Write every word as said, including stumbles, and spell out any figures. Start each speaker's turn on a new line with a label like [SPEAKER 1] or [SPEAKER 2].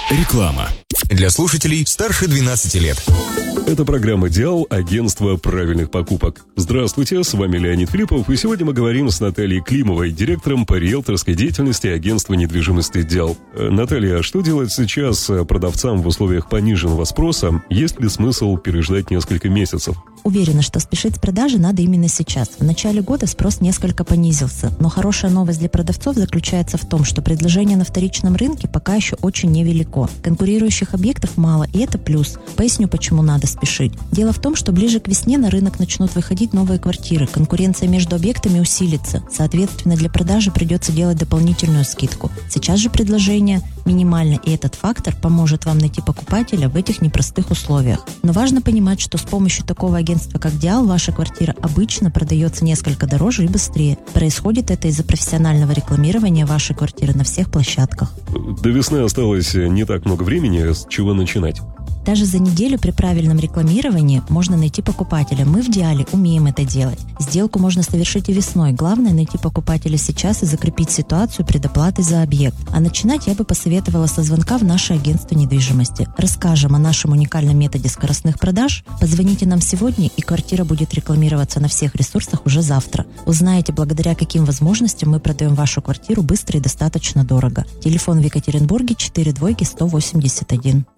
[SPEAKER 1] Реклама. Для слушателей старше двенадцати лет.
[SPEAKER 2] Это программа «Диал», агентство правильных покупок. Здравствуйте, с вами Леонид Филиппов, и сегодня мы говорим с Натальей Климовой, директором по риэлторской деятельности агентства недвижимости «Диал». Наталья, а что делать сейчас продавцам в условиях пониженного спроса? Есть ли смысл переждать несколько месяцев?
[SPEAKER 3] Уверена, что спешить с продажей надо именно сейчас. В начале года спрос несколько понизился, но хорошая новость для продавцов заключается в том, что предложение на вторичном рынке пока еще очень невелико. Конкурирующих объектов мало, и это плюс. Поясню, почему надо спешить. Дело в том, что ближе к весне на рынок начнут выходить новые квартиры, конкуренция между объектами усилится, соответственно, для продажи придется делать дополнительную скидку. Сейчас же предложение минимально, и этот фактор поможет вам найти покупателя в этих непростых условиях. Но важно понимать, что с помощью такого агентства, как «Диал», ваша квартира обычно продается несколько дороже и быстрее. Происходит это из-за профессионального рекламирования вашей квартиры на всех площадках.
[SPEAKER 2] До весны осталось не так много времени, с чего начинать?
[SPEAKER 3] Даже за неделю при правильном рекламировании можно найти покупателя. Мы в «Диале» умеем это делать. Сделку можно совершить и весной. Главное найти покупателя сейчас и закрепить ситуацию предоплатой за объект. А начинать я бы посоветовала со звонка в наше агентство недвижимости. Расскажем о нашем уникальном методе скоростных продаж. Позвоните нам сегодня, и квартира будет рекламироваться на всех ресурсах уже завтра. Узнаете, благодаря каким возможностям мы продаем вашу квартиру быстро и достаточно дорого. Телефон в Екатеринбурге четыре двойки сто восемьдесят один.